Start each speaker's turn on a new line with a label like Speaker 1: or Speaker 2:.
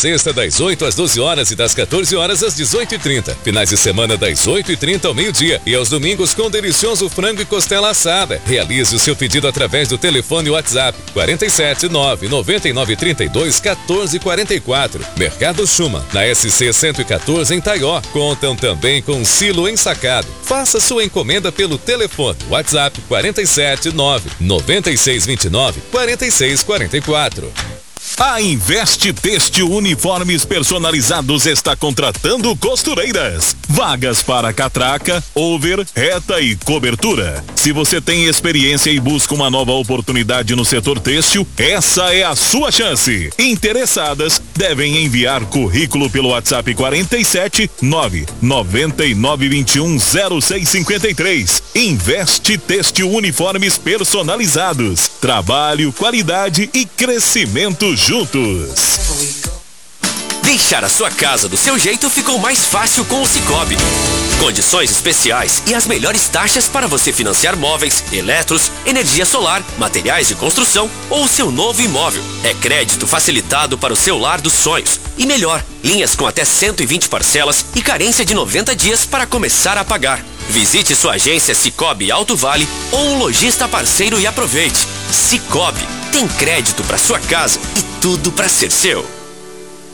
Speaker 1: sexta, das 8 às 12 horas e das 14 horas às 18h30. Finais de semana, das 8h30 ao meio-dia. E aos domingos, com delicioso frango e costela assada. Realize o seu pedido através do telefone WhatsApp 47 999 32 14 44. Mercado Schumann, na SC 114 em Taió. Contam também com silo ensacado. Faça sua encomenda pelo telefone WhatsApp 47 996 29 46 44.
Speaker 2: A Investe Têxtil Uniformes Personalizados está contratando costureiras. Vagas para catraca, over, reta e cobertura. Se você tem experiência e busca uma nova oportunidade no setor têxtil, essa é a sua chance. Interessadas devem enviar currículo pelo WhatsApp 47 999 21 0653. Investe Têxtil Uniformes Personalizados. Trabalho, qualidade e crescimento juntos.
Speaker 3: Deixar a sua casa do seu jeito ficou mais fácil com o Sicoob. Condições especiais e as melhores taxas para você financiar móveis, eletros, energia solar, materiais de construção ou seu novo imóvel. É crédito facilitado para o seu lar dos sonhos. E melhor, linhas com até 120 parcelas e carência de 90 dias para começar a pagar. Visite sua agência Sicoob Alto Vale ou um lojista parceiro e aproveite. Sicoob tem crédito para sua casa e tudo para ser seu.